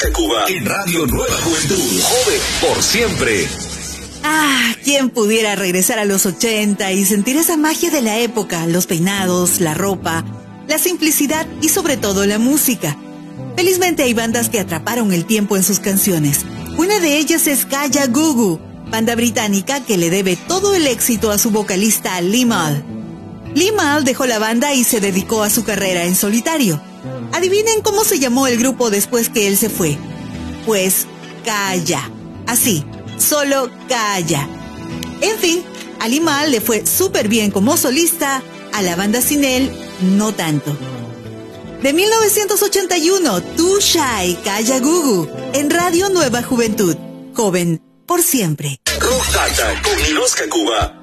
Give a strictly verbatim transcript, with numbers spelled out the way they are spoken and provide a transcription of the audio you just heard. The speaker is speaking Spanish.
Oscar Cuba en Radio Nueva Juventud. Joven por siempre. Ah, ¿quién pudiera regresar a los ochenta y sentir esa magia de la época? Los peinados, la ropa, la simplicidad y sobre todo la música. Felizmente hay bandas que atraparon el tiempo en sus canciones. Una de ellas es Kaya Gugu, banda británica que le debe todo el éxito a su vocalista Lee Mal. Lee Mal dejó la banda y se dedicó a su carrera en solitario. Adivinen cómo se llamó el grupo después que él se fue. Pues Kaya. Así, solo Kaya. En fin, a Lee Mal le fue súper bien como solista, a la banda sin él, no tanto. De mil novecientos ochenta y uno, Too Shy, Kaya Gugu, en Radio Nueva Juventud. Joven por siempre. Rock Data con Oscar Cuba.